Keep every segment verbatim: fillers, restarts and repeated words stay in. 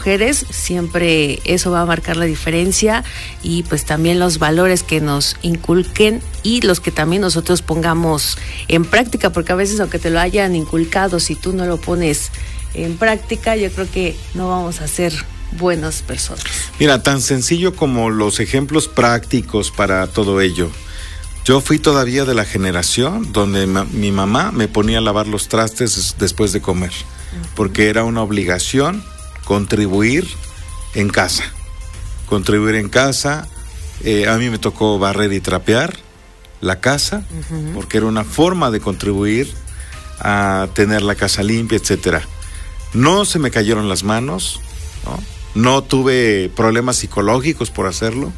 mujeres, siempre eso va a marcar la diferencia, y pues también los valores que nos inculquen y los que también nosotros pongamos en práctica, porque a veces aunque te lo hayan inculcado, si tú no lo pones en práctica, yo creo que no vamos a ser buenas personas. Mira, tan sencillo como los ejemplos prácticos para todo ello. Yo fui todavía de la generación donde ma- mi mamá me ponía a lavar los trastes después de comer, uh-huh. porque era una obligación contribuir en casa. Contribuir en casa, eh, a mí me tocó barrer y trapear la casa, uh-huh. porque era una forma de contribuir a tener la casa limpia, etcétera. No se me cayeron las manos, ¿no? No tuve problemas psicológicos por hacerlo.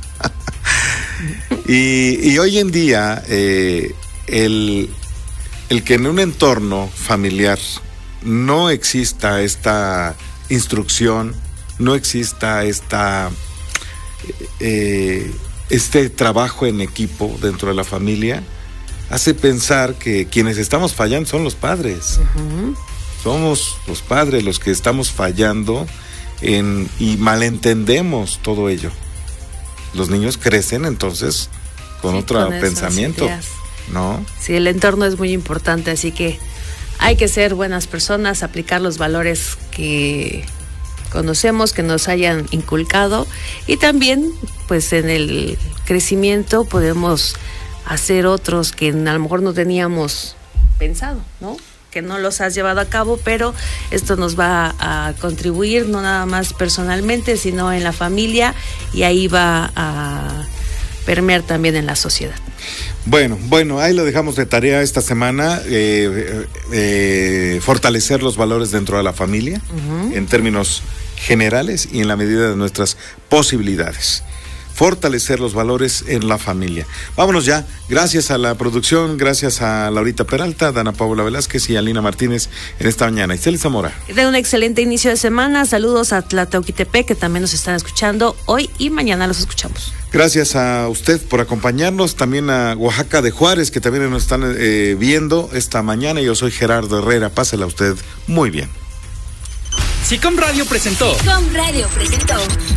y, y hoy en día, eh, el, el que en un entorno familiar no exista esta instrucción, no exista esta, eh, este trabajo en equipo dentro de la familia, hace pensar que quienes estamos fallando son los padres. Uh-huh. Somos los padres los que estamos fallando en, y malentendemos todo ello. Los niños crecen entonces con sí, otro con pensamiento, ¿no? Sí, el entorno es muy importante, así que hay que ser buenas personas, aplicar los valores que conocemos, que nos hayan inculcado, y también pues en el crecimiento podemos hacer otros que a lo mejor no teníamos pensado, ¿no? Que no los has llevado a cabo, pero esto nos va a contribuir no nada más personalmente, sino en la familia, y ahí va a permear también en la sociedad. Bueno, bueno, ahí lo dejamos de tarea esta semana, eh, eh, fortalecer los valores dentro de la familia, uh-huh. en términos generales y en la medida de nuestras posibilidades. Fortalecer los valores en la familia. Vámonos ya. Gracias a la producción, gracias a Laurita Peralta, Dana Paula Velázquez y Alina Martínez en esta mañana. Iseli Zamora. De un excelente inicio de semana. Saludos a Tlateoquitepec, que también nos están escuchando hoy y mañana los escuchamos. Gracias a usted por acompañarnos, también a Oaxaca de Juárez, que también nos están eh, viendo esta mañana. Yo soy Gerardo Herrera. Pásela usted muy bien. Sicom Radio presentó. Sicom Radio presentó.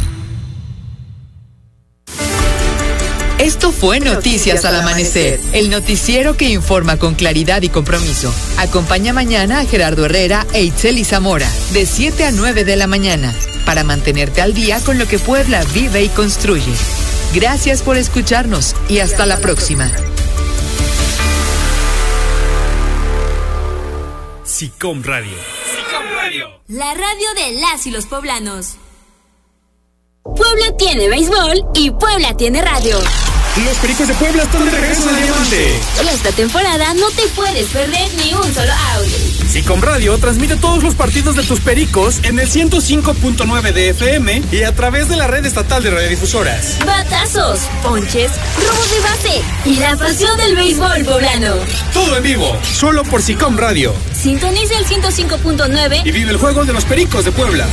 Esto fue Noticias al Amanecer, el noticiero que informa con claridad y compromiso. Acompaña mañana a Gerardo Herrera e Itzel Zamora, de siete a nueve de la mañana, para mantenerte al día con lo que Puebla vive y construye. Gracias por escucharnos y hasta la próxima. Sicom Radio. Sicom Radio. La radio de las y los poblanos. Puebla tiene béisbol y Puebla tiene radio. Los Pericos de Puebla están de regreso en el Diamante. Esta temporada no te puedes perder ni un solo out. Sicom Radio transmite todos los partidos de tus Pericos en el ciento cinco punto nueve de F M y a través de la red estatal de radiodifusoras. Batazos, ponches, robos de base y la pasión del béisbol poblano. Todo en vivo, solo por Sicom Radio. Sintoniza el ciento cinco punto nueve y vive el juego de los Pericos de Puebla.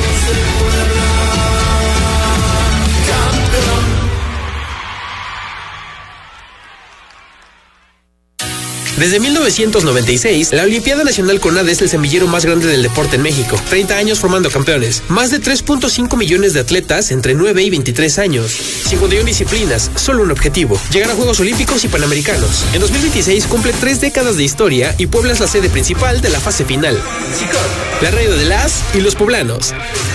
Desde mil novecientos noventa y seis, la Olimpiada Nacional CONADE es el semillero más grande del deporte en México. treinta años formando campeones. Más de tres punto cinco millones de atletas entre nueve y veintitrés años. cincuenta y una disciplinas, solo un objetivo: llegar a Juegos Olímpicos y Panamericanos. En dos mil veintiséis cumple tres décadas de historia y Puebla es la sede principal de la fase final. Sicom, la radio de las y los poblanos.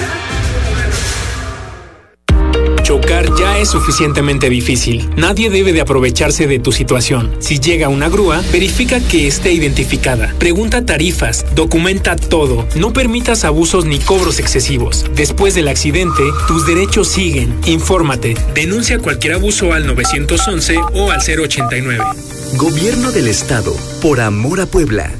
Chocar ya es suficientemente difícil. Nadie debe de aprovecharse de tu situación. Si llega una grúa, verifica que esté identificada. Pregunta tarifas, documenta todo. No permitas abusos ni cobros excesivos. Después del accidente, tus derechos siguen. Infórmate. Denuncia cualquier abuso al nueve once o al cero ochenta y nueve. Gobierno del Estado, por amor a Puebla.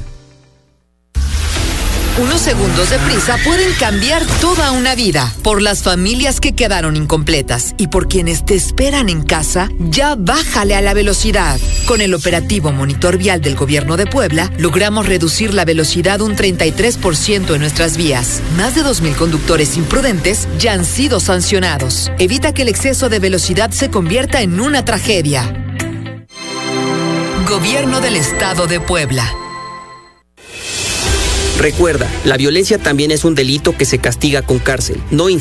Unos segundos de prisa pueden cambiar toda una vida. Por las familias que quedaron incompletas y por quienes te esperan en casa, ya bájale a la velocidad. Con el operativo Monitor Vial del Gobierno de Puebla, logramos reducir la velocidad un treinta y tres por ciento en nuestras vías. Más de dos mil conductores imprudentes ya han sido sancionados. Evita que el exceso de velocidad se convierta en una tragedia. Gobierno del Estado de Puebla. Recuerda, la violencia también es un delito que se castiga con cárcel. No